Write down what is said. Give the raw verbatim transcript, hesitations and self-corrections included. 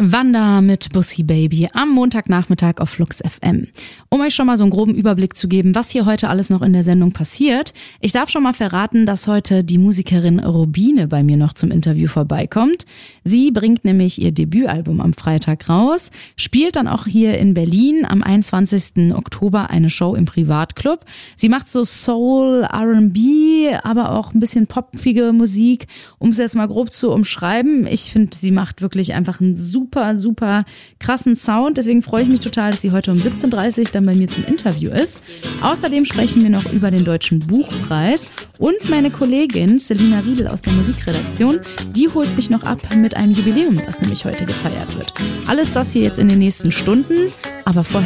Wanda mit Bussi Baby am Montagnachmittag auf Flux F M. Um euch schon mal so einen groben Überblick zu geben, was hier heute alles noch in der Sendung passiert. Ich darf schon mal verraten, dass heute die Musikerin Robine bei mir noch zum Interview vorbeikommt. Sie bringt nämlich ihr Debütalbum am Freitag raus, spielt dann auch hier in Berlin am einundzwanzigsten Oktober eine Show im Privatclub. Sie macht so Soul, R and B, aber auch ein bisschen poppige Musik, um es jetzt mal grob zu umschreiben. Ich finde, sie macht wirklich einfach einen super, super krassen Sound. Deswegen freue ich mich total, dass sie heute um siebzehn Uhr dreißig dann bei mir zum Interview ist. Außerdem sprechen wir noch über den Deutschen Buchpreis und meine Kollegin Selina Riedel aus der Musikredaktion, die holt mich noch ab mit einem Jubiläum, das nämlich heute gefeiert wird. Alles das hier jetzt in den nächsten Stunden, aber vorher